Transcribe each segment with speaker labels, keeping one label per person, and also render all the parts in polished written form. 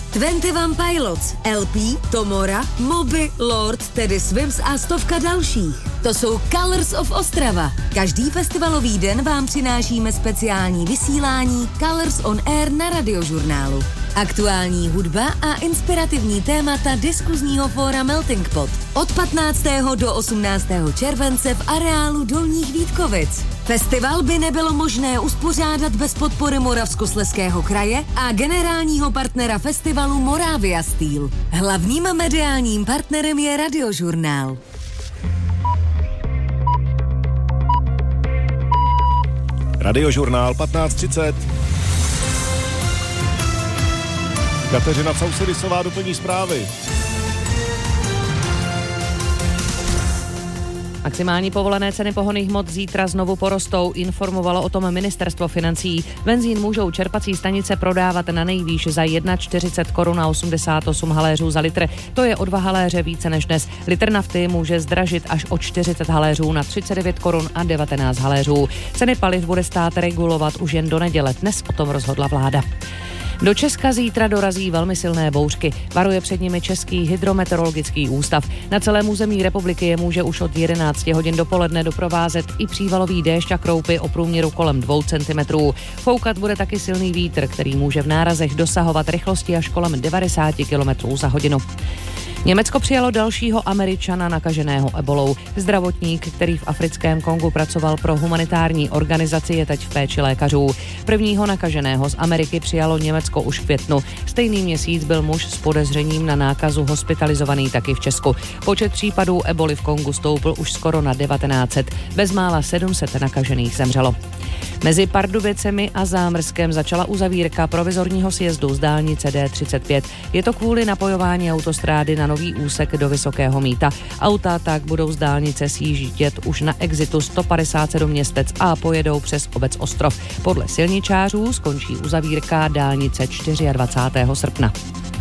Speaker 1: 21 Pilots, LP, Tomora, Moby, Lord, Teddy Swims a stovka dalších. To jsou Colors of Ostrava. Každý festivalový den vám přinášíme speciální vysílání Colors on Air na Radiožurnálu. Aktuální hudba a inspirativní témata diskuzního fóra Melting Pot. Od 15. do 18. července v areálu Dolních Vítkovic. Festival by nebylo možné uspořádat bez podpory Moravskoslezského kraje a generálního partnera festivalu Moravia Steel. Hlavním mediálním partnerem je Radiožurnál.
Speaker 2: Radiožurnál 15:30. Kateřina Causedisová doplní zprávy.
Speaker 3: Maximální povolené ceny pohonných hmot zítra znovu porostou, informovalo o tom ministerstvo financí. Benzín můžou čerpací stanice prodávat na nejvýš za 1,40 korun a 88 haléřů za litr. To je o 2 haléře více než dnes. Litr nafty může zdražit až o 40 haléřů na 39 korun a 19 haléřů. Ceny paliv bude stát regulovat už jen do neděle. Dnes o tom rozhodla vláda. Do Česka zítra dorazí velmi silné bouřky. Varuje před nimi Český hydrometeorologický ústav. Na celém území republiky je může už od 11 hodin dopoledne doprovázet i přívalový déšť a kroupy o průměru kolem 2 cm. Foukat bude taky silný vítr, který může v nárazech dosahovat rychlosti až kolem 90 km za hodinu. Německo přijalo dalšího Američana nakaženého ebolou. Zdravotník, který v africkém Kongu pracoval pro humanitární organizaci, je teď v péči lékařů. Prvního nakaženého z Ameriky přijalo Německo už v květnu. Stejný měsíc byl muž s podezřením na nákazu hospitalizovaný taky v Česku. Počet případů eboli v Kongu stoupl už skoro na 1900. Bezmála 700 nakažených zemřelo. Mezi Pardubicemi a Zámrskem začala uzavírka provizorního sjezdu z dálnice D35. Je to kvůli napojování autostrády na nový úsek do Vysokého Mýta. Auta tak budou z dálnice sjíždět už na exitu 157 Městec a pojedou přes obec Ostrov. Podle silničářů skončí uzavírka dálnice 24. srpna.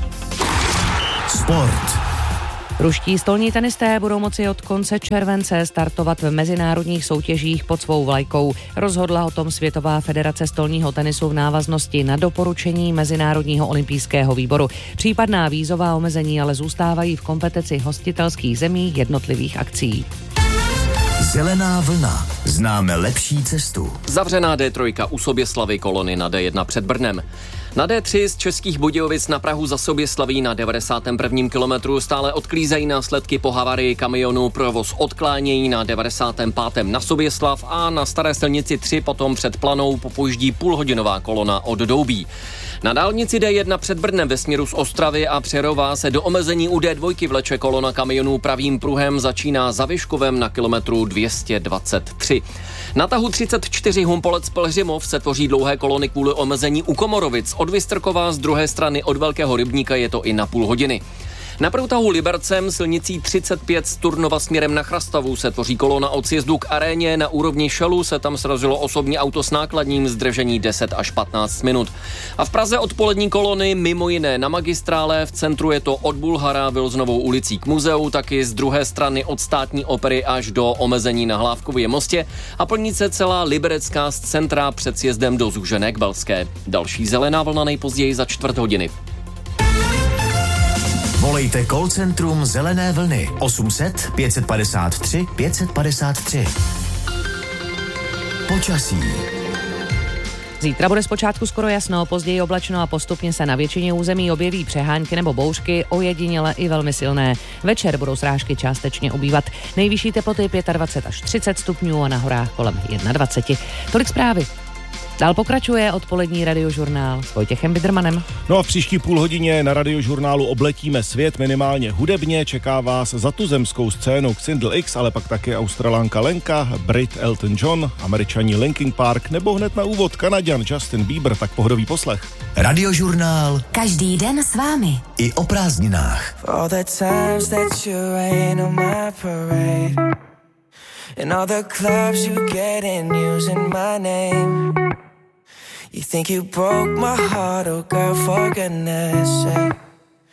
Speaker 4: Sport.
Speaker 3: Ruští stolní tenisté budou moci od konce července startovat v mezinárodních soutěžích pod svou vlajkou. Rozhodla o tom Světová federace stolního tenisu v návaznosti na doporučení Mezinárodního olympijského výboru. Případná vízová omezení ale zůstávají v kompetenci hostitelských zemí jednotlivých akcí.
Speaker 4: Zelená vlna. Známe lepší cestu.
Speaker 5: Zavřená D3 u Soběslavy, kolony na D1 před Brnem. Na D3 z Českých Budějovic na Prahu za Soběslaví na 91. kilometru stále odklízejí následky po havárii kamionu, provoz odklánějí na 95. na Soběslav a na staré silnici 3 potom před Planou popoždí půlhodinová kolona od Doubí. Na dálnici D1 před Brnem ve směru z Ostravy a Přerova se do omezení u D2 vleče kolona kamionů pravým pruhem, začíná za Vyškovem na kilometru 223. Na tahu 34 Humpolec Pelhřimov se tvoří dlouhé kolony kvůli omezení u Komorovic. Od Vystrkova z druhé strany od Velkého Rybníka je to i na půl hodiny. Na průtahu Libercem silnicí 35 z Turnova směrem na Chrastavu se tvoří kolona od sjezdu k aréně. Na úrovni Šelu se tam srazilo osobní auto s nákladním, zdržení 10 až 15 minut. A v Praze odpolední kolony mimo jiné na magistrále, v centru je to od Bulhara Vilznovou ulicí k muzeu, taky z druhé strany od Státní opery až do omezení na Hlávkově mostě a plní se celá Liberecká z centra před sjezdem do Zúžené k Belské. Další zelená vlna nejpozději za 4 hodiny.
Speaker 4: Volejte call centrum Zelené vlny 800 553 553. Počasí.
Speaker 3: Zítra bude zpočátku skoro jasno, později oblačno a postupně se na většině území objeví přehánky nebo bouřky, ojediněle i velmi silné. Večer budou srážky částečně ubývat. Nejvyšší teploty 25 až 30 stupňů a na horách kolem 21. Tolik zprávy. Dál pokračuje odpolední Radiožurnál s Vojtěchem Bidermanem.
Speaker 2: No a v příští půlhodině na Radiožurnálu obletíme svět minimálně hudebně. Čeká vás za tuzemskou scénu Xindl X, ale pak také Australanka Lenka, Brit Elton John, Američani Linkin Park nebo hned na úvod Kanaďan Justin Bieber, tak pohodový poslech.
Speaker 4: Radiožurnál.
Speaker 1: Každý den s vámi.
Speaker 4: I o prázdninách.
Speaker 6: And all the clubs you get in using my name. You think you broke my heart, oh girl, for goodness sake.